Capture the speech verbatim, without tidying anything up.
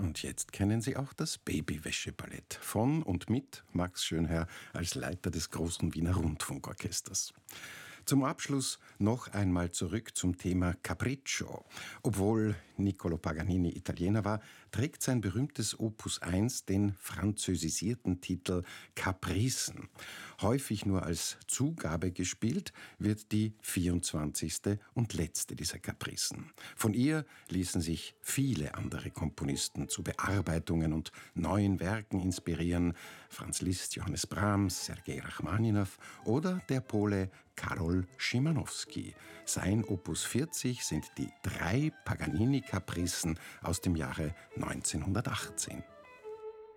Und jetzt kennen Sie auch das Babywäsche-Ballett von und mit Max Schönherr als Leiter des großen Wiener Rundfunkorchesters. Zum Abschluss noch einmal zurück zum Thema Capriccio. Obwohl Niccolò Paganini Italiener war, trägt sein berühmtes Opus eins den französisierten Titel Capricen. Häufig nur als Zugabe gespielt wird die vierundzwanzigste und letzte dieser Capricen. Von ihr ließen sich viele andere Komponisten zu Bearbeitungen und neuen Werken inspirieren. Franz Liszt, Johannes Brahms, Sergei Rachmaninow oder der Pole Karol Szymanowski. Sein Opus vierzig sind die drei Paganini-Capricen aus dem Jahre neunzehnhundertachtzehn.